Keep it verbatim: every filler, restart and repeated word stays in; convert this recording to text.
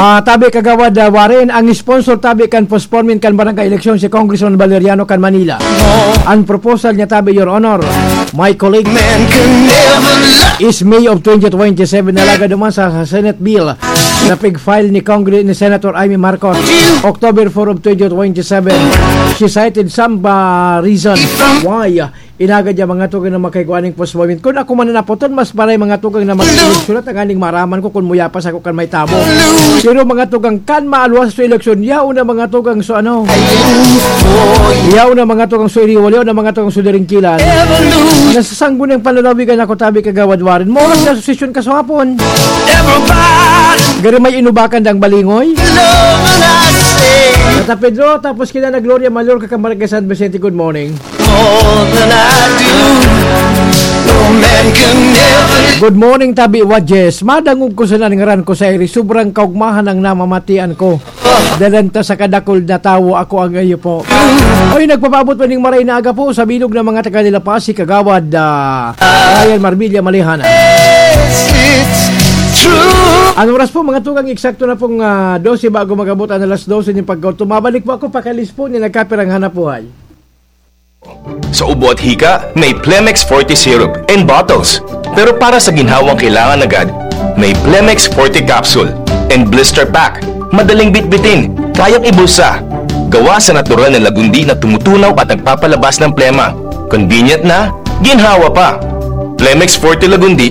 Uh, tabi kagawad uh, Warren, ang sponsor tabi kan postponement kan barangay eleksyon si Congressman Valeriano kan Manila. Ang proposal niya tabi, Your Honor, my colleague, is May of twenty twenty-seven. Nalaga naman sa Senate bill na pig-file ni Congress ni Senator Amy Marcos October fourth of twenty twenty-seven. She cited some uh, reason why uh, inagad niya mga tugang na makayguaning postponement. Kung ako man napoton, mas maray mga tugang na mag-sulat ang aning maraman ko kung muyapas ako kan may tabo. Pero mga tugang kan maaluwas sa eleksyon, yaw na mga tugang so ano, yaw na mga tugang so iriwal, yaw na mga tugang so diringkilan. Nasasanggo ng panlalawigan ako tabi kagawad Warren. Moras na asosisyon ka sa hapon. Gari may inubakan dang balingoy. Tata Pedro, tapos kina na Gloria Malor kakamarag San Vicente, good morning. Good morning tabi Wajes. Madangog ko sa nangaran ko sa iri. Sobrang kaugmahan ang namamatian ko. Dalanta sa kadakol na tawo ako ang iyo po. Ay nagpapabot pa ning maray na aga po sa bilog ng mga taga nila pa si kagawad uh, Ryan Marbilla Malihana. Ang oras po mga tugang eksakto na pong uh, twelve bago magabot ang alas twelve yung pagkaw. Tumabalik po ako pakalis po ni nagkapirang hanap buhay. Sa ubo at hika, may Plemex forty syrup and bottles. Pero para sa ginhawang kailangan agad, may Plemex forty capsule and blister pack. Madaling bitbitin, kayang ibulsa. Gawa sa natural na lagundi na tumutunaw at nagpapalabas ng plema. Convenient na, ginhawa pa. Plemex forty Lagundi